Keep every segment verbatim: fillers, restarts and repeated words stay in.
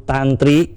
Tantri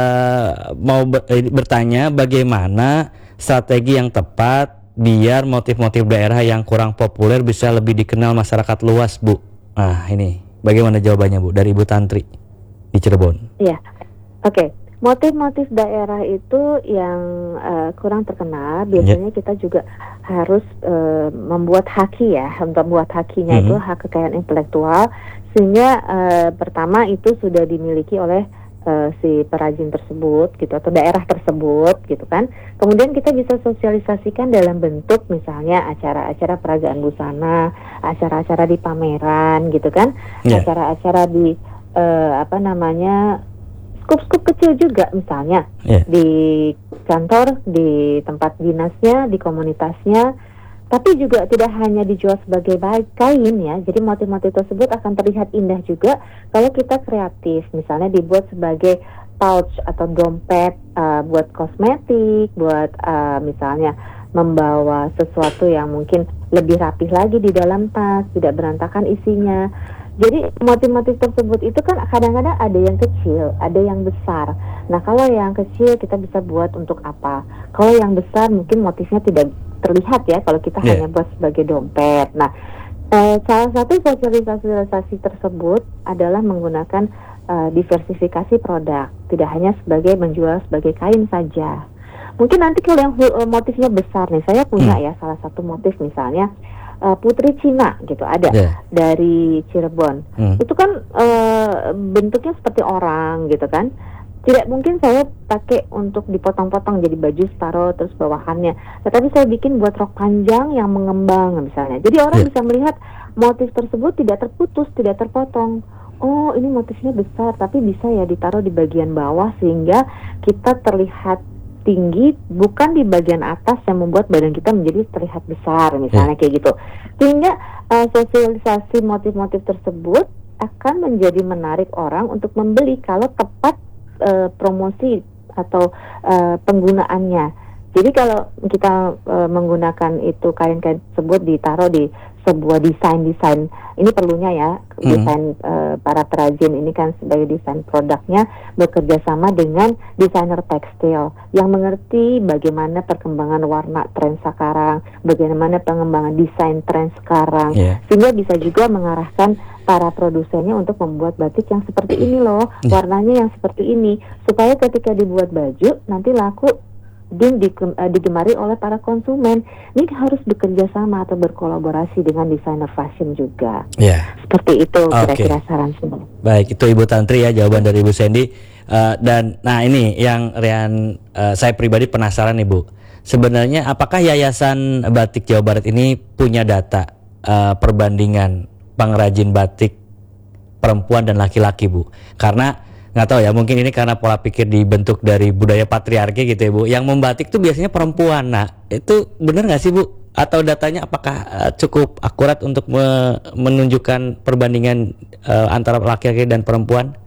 uh, mau ber, eh, bertanya bagaimana strategi yang tepat biar motif-motif daerah yang kurang populer bisa lebih dikenal masyarakat luas, Bu. Nah, ini bagaimana jawabannya, Bu, dari Ibu Tantri di Cirebon? Iya, oke. Okay. Motif-motif daerah itu yang uh, kurang terkenal, biasanya yeah. kita juga harus uh, membuat haki ya, untuk membuat hakinya mm-hmm. itu hak kekayaan intelektual, sehingga uh, pertama itu sudah dimiliki oleh uh, si perajin tersebut gitu, atau daerah tersebut gitu kan. Kemudian kita bisa sosialisasikan dalam bentuk misalnya acara-acara peragaan busana, acara-acara di pameran gitu kan, yeah. acara-acara di uh, apa namanya skup-skup kecil juga misalnya yeah. di kantor, di tempat dinasnya, di komunitasnya, tapi juga tidak hanya dijual sebagai kain ya. Jadi motif-motif tersebut akan terlihat indah juga kalau kita kreatif, misalnya dibuat sebagai pouch atau dompet uh, buat kosmetik, buat uh, misalnya membawa sesuatu yang mungkin lebih rapih lagi di dalam tas, tidak berantakan isinya. Jadi motif-motif tersebut itu kan kadang-kadang ada yang kecil, ada yang besar. Nah kalau yang kecil kita bisa buat untuk apa? Kalau yang besar mungkin motifnya tidak terlihat ya kalau kita yeah. hanya buat sebagai dompet. Nah eh, salah satu sosialisasi tersebut adalah menggunakan eh, diversifikasi produk, tidak hanya sebagai menjual sebagai kain saja. Mungkin nanti kalau yang uh, motifnya besar nih, saya punya hmm. ya salah satu motif misalnya Uh, Putri Cina gitu ada yeah. dari Cirebon. Hmm. Itu kan uh, bentuknya seperti orang gitu kan. Tidak mungkin saya pakai untuk dipotong-potong jadi baju separuh terus bawahannya. Tetapi saya bikin buat rok panjang yang mengembang misalnya. Jadi orang yeah. bisa melihat motif tersebut tidak terputus, tidak terpotong. Oh, ini motifnya besar tapi bisa ya ditaruh di bagian bawah sehingga kita terlihat tinggi, bukan di bagian atas yang membuat badan kita menjadi terlihat besar misalnya yeah. kayak gitu. Sehingga uh, sosialisasi motif-motif tersebut akan menjadi menarik orang untuk membeli kalau tepat uh, promosi atau uh, penggunaannya. Jadi kalau kita uh, menggunakan itu kain-kain tersebut ditaruh di sebuah desain-desain, ini perlunya ya mm. desain uh, para perajin ini kan sebagai desain produknya bekerja sama dengan desainer tekstil yang mengerti bagaimana perkembangan warna tren sekarang, bagaimana pengembangan desain tren sekarang, yeah. sehingga bisa juga mengarahkan para produsennya untuk membuat batik yang seperti ini loh, warnanya yang seperti ini, supaya ketika dibuat baju nanti laku dan digemari oleh para konsumen. Ini harus bekerja sama atau berkolaborasi dengan desainer fashion juga. Ya. Seperti itu kira-kira okay. saran semua. Baik, itu Ibu Tantri ya jawaban dari Ibu Sandy. Uh, dan nah ini yang Rian, uh, saya pribadi penasaran nih Bu. Sebenarnya apakah Yayasan Batik Jawa Barat ini punya data uh, perbandingan pengrajin batik perempuan dan laki-laki Bu? Karena nggak tahu ya, mungkin ini karena pola pikir dibentuk dari budaya patriarki gitu ya Bu. Yang membatik tuh biasanya perempuan. Nah itu benar nggak sih Bu? Atau datanya apakah uh, cukup akurat untuk me- menunjukkan perbandingan uh, antara laki-laki dan perempuan?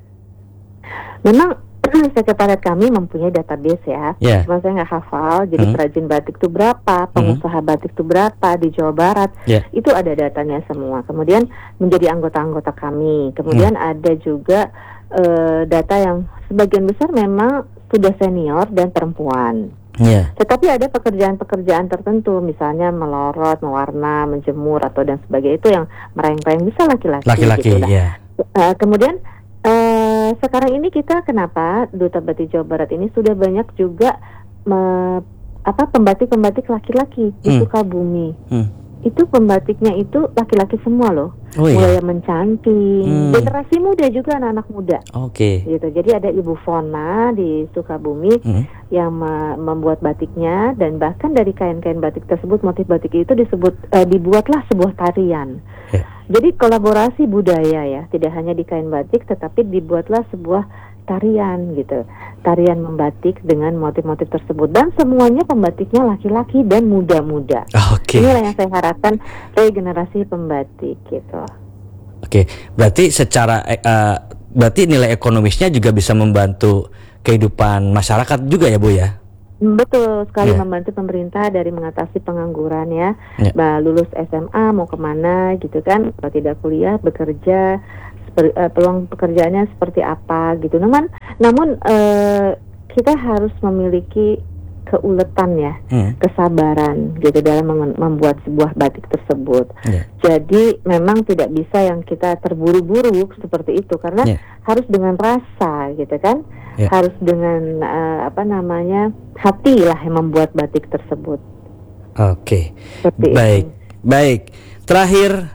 Memang sekretariat kami mempunyai database ya. Yeah. Cuma saya nggak hafal. Jadi hmm. perajin batik itu berapa, pengusaha hmm. batik itu berapa di Jawa Barat. Yeah. Itu ada datanya semua. Kemudian menjadi anggota-anggota kami. Kemudian hmm. ada juga Uh, data yang sebagian besar memang sudah senior dan perempuan. Yeah. Tetapi ada pekerjaan-pekerjaan tertentu, misalnya melorot, mewarna, menjemur atau dan sebagainya itu yang meraing-raing bisa laki-laki. Laki-laki, gitu yeah. uh, Kemudian uh, sekarang ini kita kenapa Duta Batik Jawa Barat ini sudah banyak juga me, apa pembatik-pembatik laki-laki di hmm. Sukabumi. Hmm. Itu pembatiknya itu laki-laki semua loh. Oh, mulai iya. mencanting, hmm. generasi muda juga, anak-anak muda. Oke. Okay. Gitu. Jadi ada Ibu Fona di Sukabumi hmm. yang me- membuat batiknya, dan bahkan dari kain-kain batik tersebut, motif batik itu disebut uh, dibuatlah sebuah tarian. Yeah. Jadi kolaborasi budaya ya, tidak hanya di kain batik, tetapi dibuatlah sebuah tarian gitu, tarian membatik dengan motif-motif tersebut, dan semuanya pembatiknya laki-laki dan muda-muda. Oke. Okay. Inilah yang saya harapkan dari generasi pembatik gitu. Oke, okay. Berarti secara uh, berarti nilai ekonomisnya juga bisa membantu kehidupan masyarakat juga ya Bu ya? Betul sekali, yeah. membantu pemerintah dari mengatasi pengangguran ya, yeah. bah, lulus S M A mau kemana gitu kan, kalau tidak kuliah bekerja, seper, uh, peluang pekerjaannya seperti apa gitu. Namun Namun uh, kita harus memiliki keuletan ya, hmm. kesabaran gitu dalam mem- membuat sebuah batik tersebut. Yeah. Jadi memang tidak bisa yang kita terburu-buru seperti itu, karena yeah. harus dengan rasa gitu kan, yeah. harus dengan uh, apa namanya hati lah yang membuat batik tersebut. Oke, okay. baik, itu. baik. Terakhir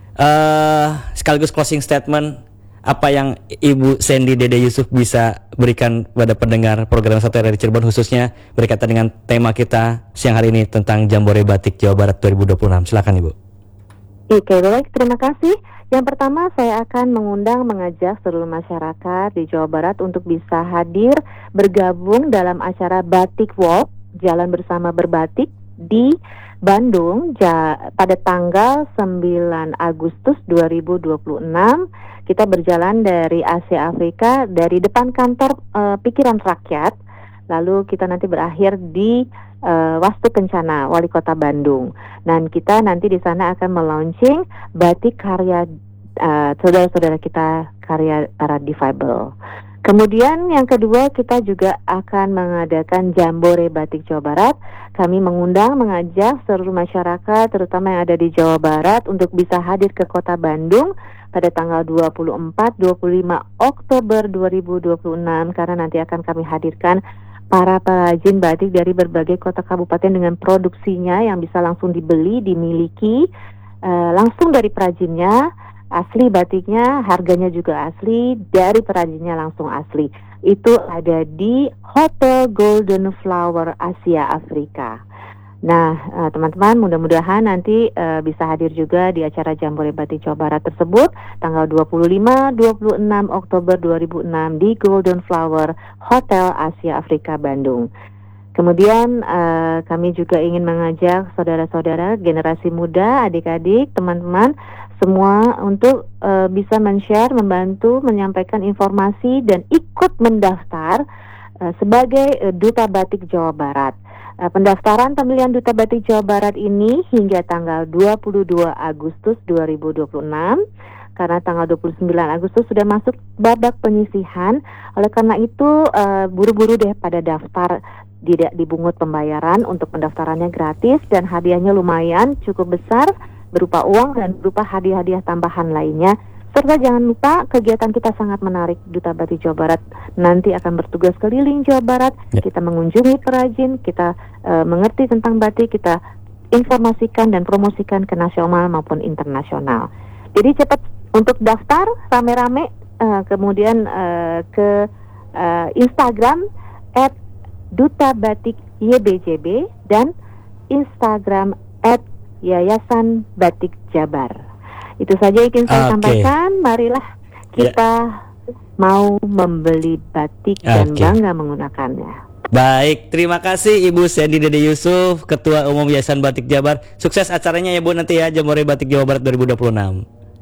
uh, sekaligus closing statement. Apa yang Ibu Sandy Dede Yusuf bisa berikan pada pendengar program Satu Era di Cirebon, khususnya berkaitan dengan tema kita siang hari ini tentang Jambore Batik Jawa Barat dua ribu dua puluh enam. Silakan Ibu. Oke, baik, terima kasih. Yang pertama saya akan mengundang mengajak seluruh masyarakat di Jawa Barat untuk bisa hadir bergabung dalam acara Batik Walk, Jalan Bersama Berbatik di Bandung ja, pada tanggal sembilan Agustus dua ribu dua puluh enam. Kita berjalan dari Asia Afrika, dari depan kantor uh, Pikiran Rakyat, lalu kita nanti berakhir di uh, Wastu Kencana, Wali Kota Bandung. Dan kita nanti di sana akan melaunching batik karya uh, saudara-saudara kita, karya para difabel. Kemudian yang kedua, kita juga akan mengadakan Jambore Batik Jawa Barat. Kami mengundang, mengajak seluruh masyarakat, terutama yang ada di Jawa Barat, untuk bisa hadir ke Kota Bandung pada tanggal dua puluh empat sampai dua puluh lima Oktober dua ribu dua puluh enam, karena nanti akan kami hadirkan para perajin batik dari berbagai kota kabupaten dengan produksinya yang bisa langsung dibeli, dimiliki uh, langsung dari perajinnya, asli batiknya, harganya juga asli, dari perajinnya langsung asli. Itu ada di Hotel Golden Flower Asia Afrika. Nah, uh, teman-teman, mudah-mudahan nanti uh, bisa hadir juga di acara Jambore Batik Jawa Barat tersebut tanggal dua puluh lima sampai dua puluh enam Oktober dua ribu enam di Golden Flower Hotel Asia Afrika Bandung. Kemudian uh, kami juga ingin mengajak saudara-saudara, generasi muda, adik-adik, teman-teman semua untuk uh, bisa men-share, membantu, menyampaikan informasi dan ikut mendaftar uh, sebagai uh, Duta Batik Jawa Barat. Uh, pendaftaran pemilihan Duta Batik Jawa Barat ini hingga tanggal dua puluh dua Agustus dua ribu dua puluh enam, karena tanggal dua puluh sembilan Agustus sudah masuk babak penyisihan. Oleh karena itu uh, buru-buru deh pada daftar, tidak dibungut pembayaran. Untuk pendaftarannya gratis dan hadiahnya lumayan cukup besar berupa uang dan berupa hadiah-hadiah tambahan lainnya. Serta jangan lupa kegiatan kita sangat menarik. Duta Batik Jawa Barat nanti akan bertugas keliling Jawa Barat. Ya. Kita mengunjungi perajin, kita uh, mengerti tentang batik, kita informasikan dan promosikan ke nasional maupun internasional. Jadi cepat untuk daftar rame-rame, uh, kemudian uh, ke uh, Instagram at Duta Batik Y B J B dan Instagram at Yayasan Batik Jabar. Itu saja yang ingin saya okay. sampaikan. Marilah kita yeah. mau membeli batik okay. dan bangga menggunakannya. Baik, terima kasih Ibu Sandy Dede Yusuf, Ketua Umum Yayasan Batik Jabar. Sukses acaranya ya Bu nanti ya, Jambore Batik Jawa Barat dua ribu dua puluh enam.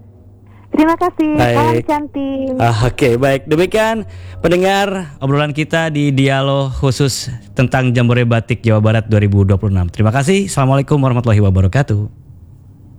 Terima kasih, salam cantik. Ah, Oke, okay, baik. Demikian pendengar obrolan kita di dialog khusus tentang Jambore Batik Jawa Barat dua ribu dua puluh enam. Terima kasih. Assalamualaikum warahmatullahi wabarakatuh.